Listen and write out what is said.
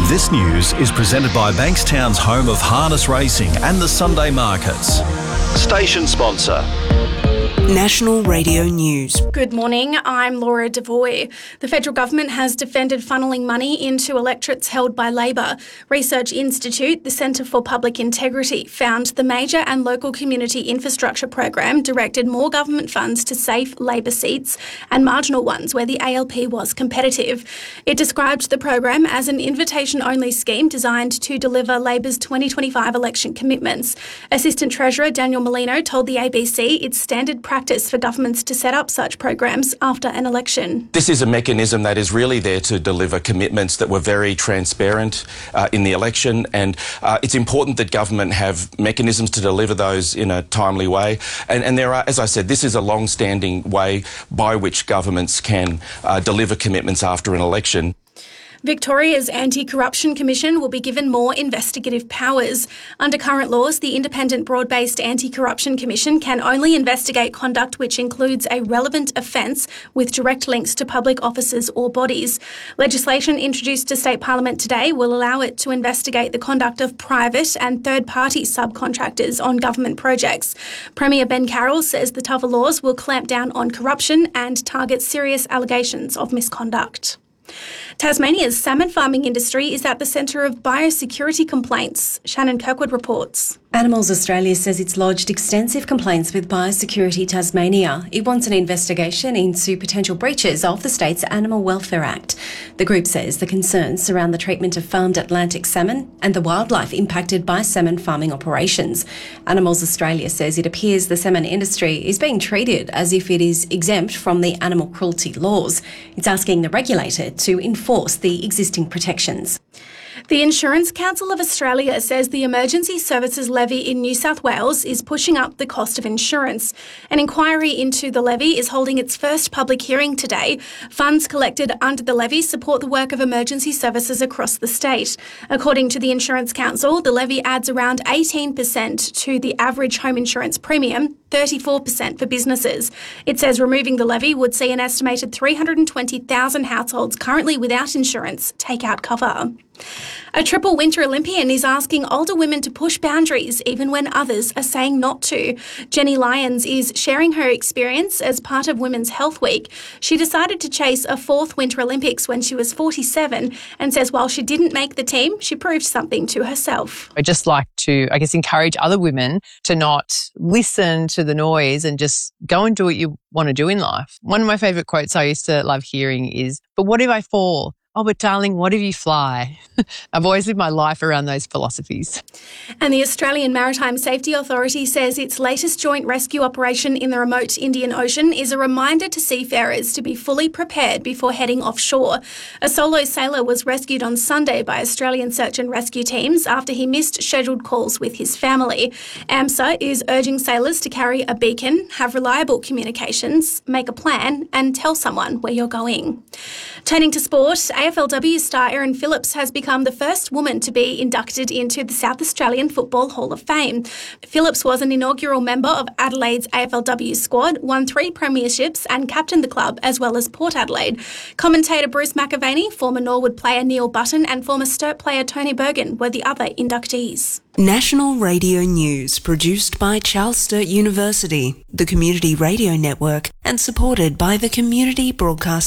This news is presented by Bankstown's home of harness racing and the Sunday markets. Station sponsor. National Radio News. Good morning, I'm Laura Devoy. The federal government has defended funneling money into electorates held by Labor. Research Institute, the Centre for Public Integrity, found the major and local community infrastructure program directed more government funds to safe Labor seats and marginal ones where the ALP was competitive. It described the program as an invitation-only scheme designed to deliver Labor's 2025 election commitments. Assistant Treasurer Daniel Molino told the ABC it's standard practice for governments to set up such programs after an election. This is a mechanism that is really there to deliver commitments that were very transparent in the election, and it's important that government have mechanisms to deliver those in a timely way. And there are, as I said, this is a long-standing way by which governments can deliver commitments after an election. Victoria's Anti-Corruption Commission will be given more investigative powers. Under current laws, the Independent Broad-Based Anti-Corruption Commission can only investigate conduct which includes a relevant offence with direct links to public officers or bodies. Legislation introduced to State Parliament today will allow it to investigate the conduct of private and third-party subcontractors on government projects. Premier Ben Carroll says the tougher laws will clamp down on corruption and target serious allegations of misconduct. Tasmania's salmon farming industry is at the centre of biosecurity complaints. Shannon Kirkwood reports. Animals Australia says it's lodged extensive complaints with Biosecurity Tasmania. It wants an investigation into potential breaches of the state's Animal Welfare Act. The group says the concerns surround the treatment of farmed Atlantic salmon and the wildlife impacted by salmon farming operations. Animals Australia says it appears the salmon industry is being treated as if it is exempt from the animal cruelty laws. It's asking the regulator to enforce the existing protections. The Insurance Council of Australia says the Emergency Services Levy in New South Wales is pushing up the cost of insurance. An inquiry into the levy is holding its first public hearing today. Funds collected under the levy support the work of emergency services across the state. According to the Insurance Council, the levy adds around 18% to the average home insurance premium, 34% for businesses. It says removing the levy would see an estimated 320,000 households currently without insurance take out cover. A triple Winter Olympian is asking older women to push boundaries even when others are saying not to. Jenny Lyons is sharing her experience as part of Women's Health Week. She decided to chase a fourth Winter Olympics when she was 47 and says while she didn't make the team, she proved something to herself. I just like to, encourage other women to not listen to the noise and just go and do what you want to do in life. One of my favourite quotes I used to love hearing is, "But what if I fall? Oh, but darling, what if you fly?" I've always lived my life around those philosophies. And the Australian Maritime Safety Authority says its latest joint rescue operation in the remote Indian Ocean is a reminder to seafarers to be fully prepared before heading offshore. A solo sailor was rescued on Sunday by Australian search and rescue teams after he missed scheduled calls with his family. AMSA is urging sailors to carry a beacon, have reliable communications, make a plan and tell someone where you're going. Turning to sport, AFLW star Erin Phillips has become the first woman to be inducted into the South Australian Football Hall of Fame. Phillips was an inaugural member of Adelaide's AFLW squad, won 3 premierships and captained the club as well as Port Adelaide. Commentator Bruce McAvaney, former Norwood player Neil Button and former Sturt player Tony Bergen were the other inductees. National Radio News produced by Charles Sturt University, the Community Radio Network, and supported by the Community Broadcast